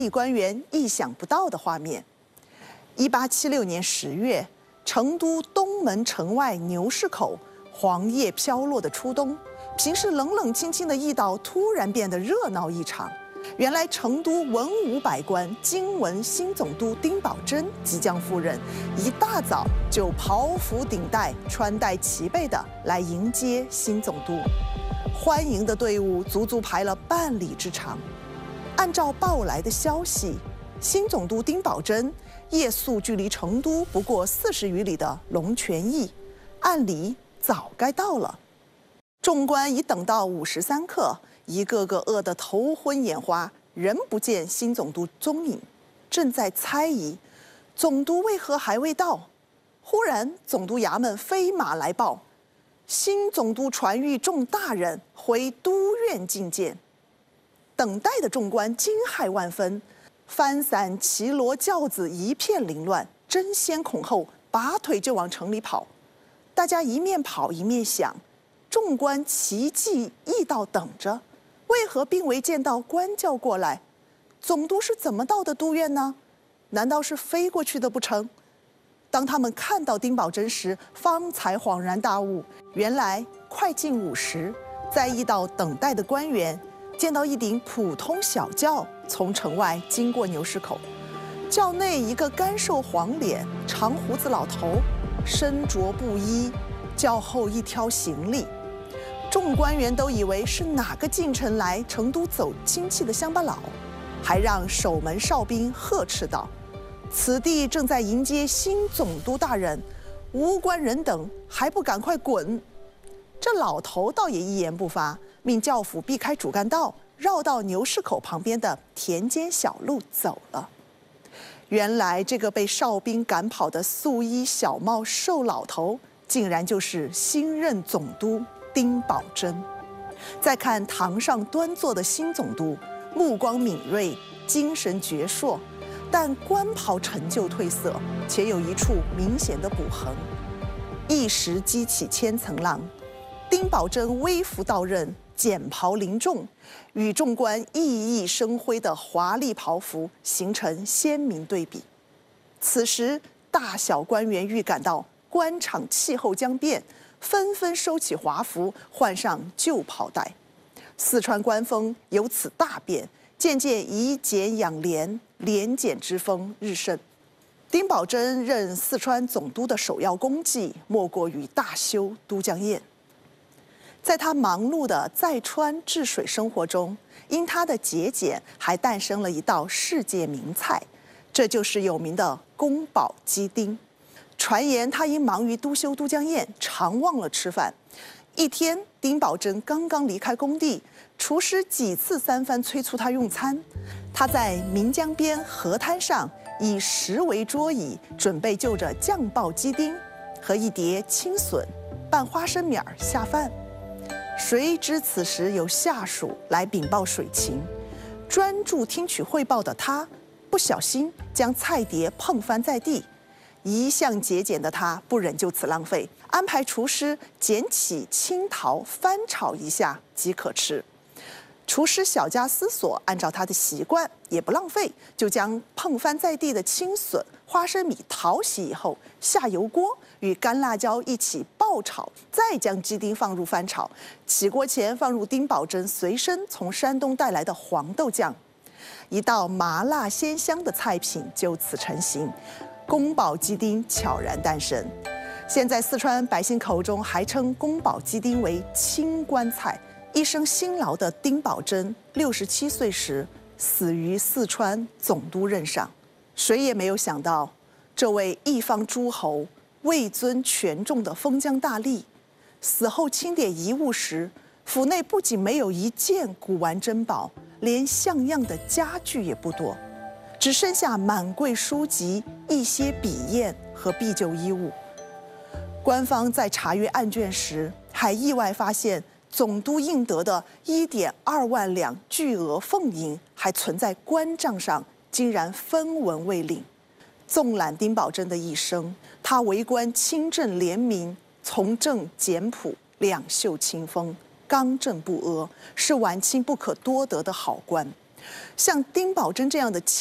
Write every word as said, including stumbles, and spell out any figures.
官员意想不到的画面。一八七六年十月，成都东门城外牛市口，黄叶飘落的初冬，平时冷冷清清的驿道突然变得热闹异常。原来成都文武百官惊闻新总督丁宝桢即将赴任，一大早就袍服顶戴、穿戴齐备的来迎接新总督。欢迎的队伍足足排了半里之长。按照报来的消息，新总督丁宝桢夜宿距离成都不过四十余里的龙泉驿，按理早该到了。众官已等到午时三刻，一个个饿得头昏眼花，仍不见新总督踪影，正在猜疑总督为何还未到。忽然总督衙门飞马来报，新总督传谕众大人回都院觐见。等待的众官惊骇万分，翻伞骑骡轿子一片凌乱，争先恐后拔腿就往城里跑。大家一面跑一面想，众官齐骑驿道等着，为何并未见到官轿过来？总督是怎么到的都院呢？难道是飞过去的不成？当他们看到丁宝桢时，方才恍然大悟，原来快进午时，在驿道等待的官员见到一顶普通小轿从城外经过牛市口，轿内一个干瘦黄脸、长胡子老头，身着布衣，轿后一挑行李。众官员都以为是哪个进城来成都走亲戚的乡巴佬，还让守门哨兵呵斥道：“此地正在迎接新总督大人，无关人等还不赶快滚！”这老头倒也一言不发，命轿夫避开主干道，绕到牛市口旁边的田间小路走了。原来这个被哨兵赶跑的素衣小帽瘦老头，竟然就是新任总督丁宝桢。再看堂上端坐的新总督，目光敏锐，精神矍铄，但官袍陈旧褪色，且有一处明显的补痕，一时激起千层浪。丁宝桢微服到任，简袍凌重，与众官熠熠生辉的华丽袍服形成鲜明对比。此时大小官员预感到官场气候将变，纷纷收起华服，换上旧袍带。四川官风由此大变，渐渐以简养廉，廉简之风日盛。丁宝桢任四川总督的首要功绩，莫过于大修都江堰。在他忙碌的在川治水生活中，因他的节俭，还诞生了一道世界名菜，这就是有名的宫保鸡丁。传言他因忙于督修都江堰，常忘了吃饭。一天，丁宝桢刚刚离开工地，厨师几次三番催促他用餐。他在岷江边河滩上，以石为桌椅，准备就着酱爆鸡丁和一碟青笋拌花生米儿下饭。谁知此时有下属来禀报水情，专注听取汇报的他，不小心将菜碟碰翻在地。一向节俭的他不忍就此浪费，安排厨师捡起青桃翻炒一下即可吃。厨师小加思索，按照他的习惯，也不浪费，就将碰翻在地的青笋、花生米淘洗以后，下油锅与干辣椒一起爆炒，再将鸡丁放入翻炒。起锅前放入丁宝桢随身从山东带来的黄豆酱，一道麻辣鲜香的菜品就此成型。宫保鸡丁悄然诞生。现在四川百姓口中还称宫保鸡丁为清官菜。一生辛劳的丁宝桢六十七岁时死于四川总督任上。谁也没有想到，这位一方诸侯位尊权重的封疆大吏，死后清点遗物时，府内不仅没有一件古玩珍宝，连像样的家具也不多，只剩下满柜书籍、一些笔砚和必救衣物。官方在查阅案卷时，还意外发现总督应得的一点二万两巨额俸银还存在官账上，竟然分文未领。纵览丁宝桢的一生，他为官清正廉明，从政简朴，两袖清风，刚正不阿，是晚清不可多得的好官。 像丁宝桢这样的